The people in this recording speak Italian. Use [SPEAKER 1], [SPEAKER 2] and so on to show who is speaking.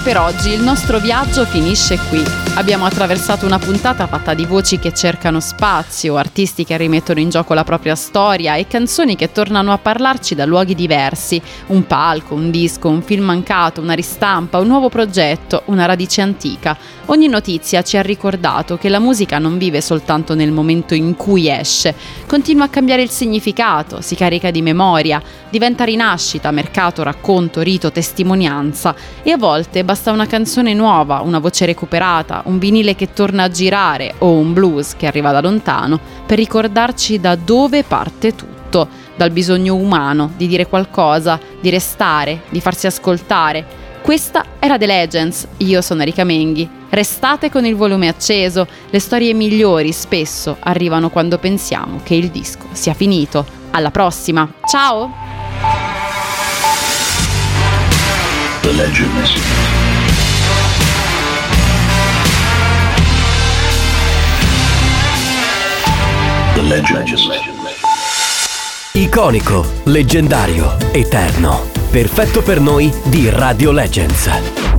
[SPEAKER 1] per oggi il nostro viaggio finisce qui. Abbiamo attraversato una puntata fatta di voci che cercano spazio, artisti che rimettono in gioco la propria storia e canzoni che tornano a parlarci da luoghi diversi. Un palco, un disco, un film mancato, una ristampa, un nuovo progetto, una radice antica. Ogni notizia ci ha ricordato che la musica non vive soltanto nel momento in cui esce, continua a cambiare il significato, si carica di memoria, diventa rinascita, mercato, racconto, rito, testimonianza e a volte basta una canzone nuova, una voce recuperata, un vinile che torna a girare o un blues che arriva da lontano per ricordarci da dove parte tutto, dal bisogno umano di dire qualcosa, di restare, di farsi ascoltare. Questa era The Legends, io sono Erika Menghi. Restate con il volume acceso, le storie migliori spesso arrivano quando pensiamo che il disco sia finito. Alla prossima, ciao!
[SPEAKER 2] The Legends. The Legends.
[SPEAKER 3] Iconico, leggendario, eterno. Perfetto per noi di Radio Legends.